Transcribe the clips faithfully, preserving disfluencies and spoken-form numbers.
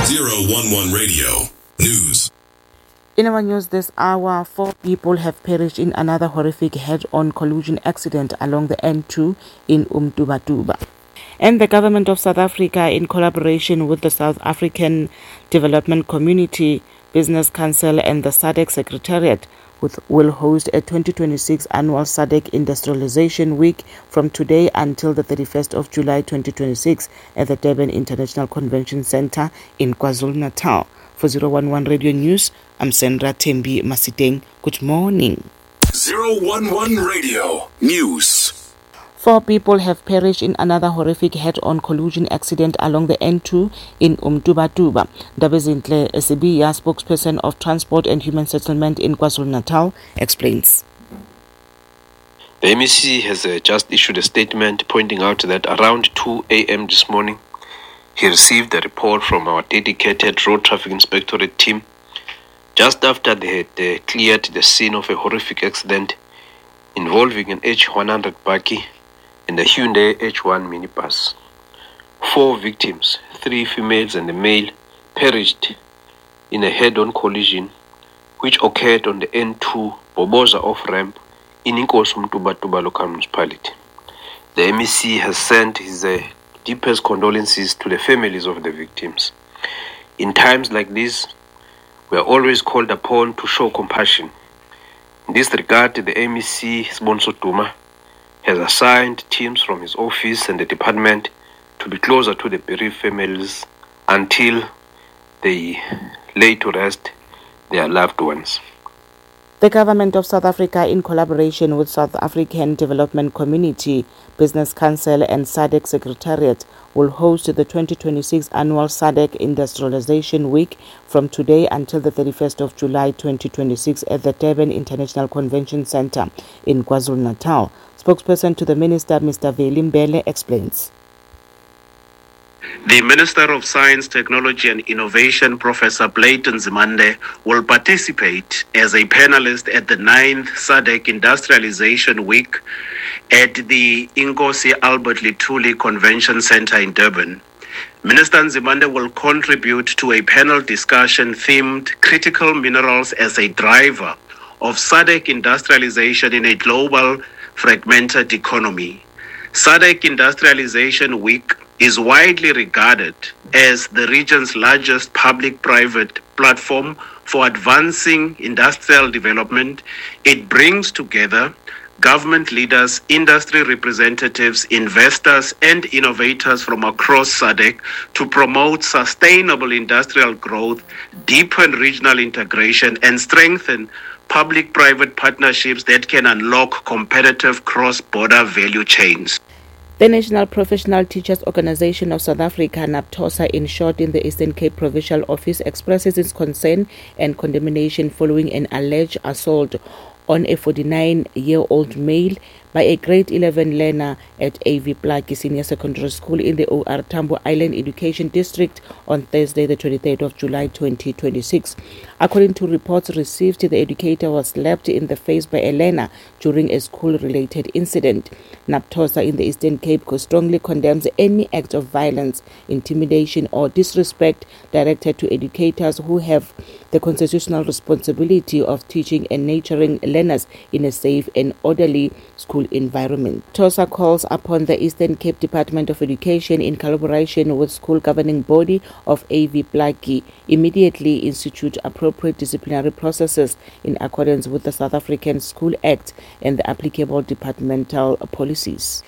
zero one one Radio News. In our news this hour, four people have perished in another horrific head-on collision accident along the N two in Umtubatuba. And the government of South Africa, in collaboration with the South African Development Community, Business Council and the S A D C Secretariat, will host a twenty twenty-six annual S A D C Industrialization Week from today until the thirty-first of July twenty twenty-six at the Durban International Convention Centre in KwaZulu-Natal. For zero one one Radio News, I'm Sandra Tembi Masiteng. Good morning. zero one one Radio News. Four people have perished in another horrific head-on collision accident along the N two in Umtubatuba. Dabezintle Esibiya, spokesperson of Transport and Human Settlement in KwaZulu-Natal, explains. The M E C has uh, just issued a statement pointing out that around two a.m. this morning, he received a report from our dedicated Road Traffic Inspectorate team just after they had uh, cleared the scene of a horrific accident involving an H one hundred bakkie and a Hyundai H one minibus. Four victims, three females and a male, perished in a head-on collision which occurred on the N two Boboza off-ramp in Inkosi Umtubatuba local municipality. The M E C has sent his uh, deepest condolences to the families of the victims. In times like this, we are always called upon to show compassion. In this regard, the M E C, Sibonso Duma, has assigned teams from his office and the department to be closer to the bereaved families until they lay to rest their loved ones. The government of South Africa, in collaboration with South African Development Community, Business Council and S A D C Secretariat, will host the twenty twenty-six annual S A D C Industrialization Week from today until the thirty-first of July twenty twenty-six at the Durban International Convention Centre in KwaZulu-Natal. Spokesperson to the Minister, Mister Veli Mbele, explains. The Minister of Science, Technology and Innovation, Professor Blayton Nzimande, will participate as a panelist at the ninth S A D C Industrialization Week at the Inkosi Albert Lithuli Convention Centre in Durban. Minister Nzimande will contribute to a panel discussion themed Critical Minerals as a Driver of S A D C Industrialization in a Global Fragmented Economy. S A D C Industrialization Week is widely regarded as the region's largest public-private platform for advancing industrial development. It brings together government leaders, industry representatives, investors, and innovators from across S A D C to promote sustainable industrial growth, deepen regional integration, and strengthen public-private partnerships that can unlock competitive cross-border value chains. The National Professional Teachers Organization of South Africa, NAPTOSA in short, in the Eastern Cape Provincial Office, expresses its concern and condemnation following an alleged assault on a forty-nine-year-old male by a grade eleven learner at A V Plaki Senior Secondary School in the O R Tambo Island Education District on Thursday, the twenty-third of July twenty twenty-six. According to reports received, the educator was slapped in the face by a learner during a school-related incident. NAPTOSA in the Eastern Cape strongly condemns any act of violence, intimidation or disrespect directed to educators who have the constitutional responsibility of teaching and nurturing learners in a safe and orderly school environment. TOSA calls upon the Eastern Cape Department of Education, in collaboration with school governing body of A V Plaki, immediately institute appropriate disciplinary processes in accordance with the South African School Act and the applicable departmental policies.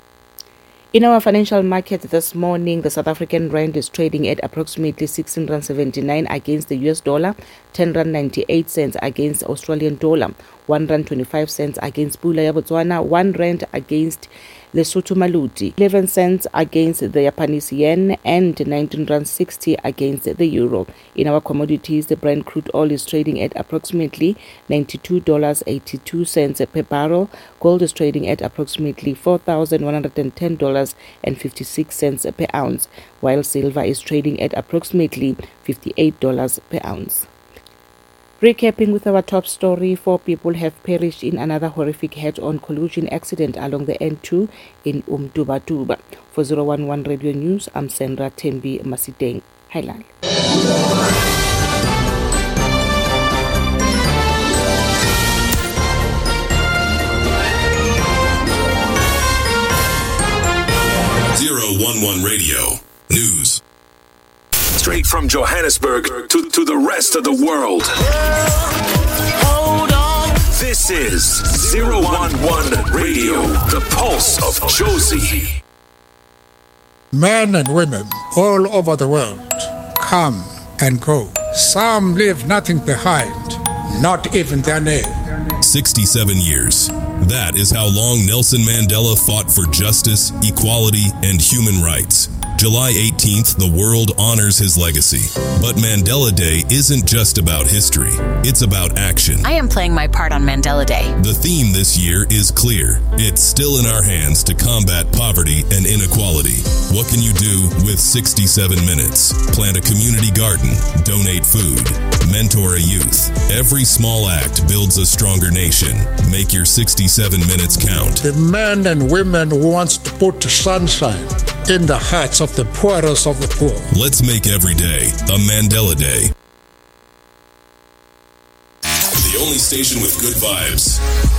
In our financial market this morning, the South African rand is trading at approximately sixteen rand seventy-nine against the U S dollar, ten rand ninety-eight cents against Australian dollar, one rand twenty-five cents against Pula ya Botswana, one rand against Lesotho Maluti, eleven cents against the Japanese yen, and nineteen rand sixty against the euro. In our commodities, the Brent crude oil is trading at approximately ninety-two dollars and eighty-two cents per barrel. Gold is trading at approximately four thousand one hundred ten dollars and fifty-six cents per ounce, while silver is trading at approximately fifty-eight dollars per ounce. Recapping with our top story, four people have perished in another horrific head-on collision accident along the N two in Umtubatuba. For zero one one Radio News, I'm Sandra Tembi Masiteng. Highline. zero one one Radio News. Straight from Johannesburg to, to the rest of the world. Hold on. This is zero one one Radio, the pulse of Jozi. Men and women all over the world come and go. Some leave nothing behind, not even their name. sixty-seven years. That is how long Nelson Mandela fought for justice, equality, and human rights. July eighteenth, the world honors his legacy. But Mandela Day isn't just about history. It's about action. I am playing my part on Mandela Day. The theme this year is clear. It's still in our hands to combat poverty and inequality. What can you do with sixty-seven minutes? Plant a community garden, donate food, mentor a youth. Every small act builds a stronger nation. Make your sixty-seven minutes count. The men and women who wants to put sunshine in the hearts of the poorest of the poor. Let's make every day a Mandela Day. The only station with good vibes.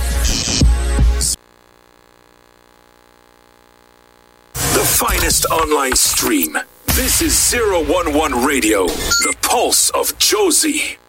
The finest online stream. This is zero one one Radio, the pulse of Jozi.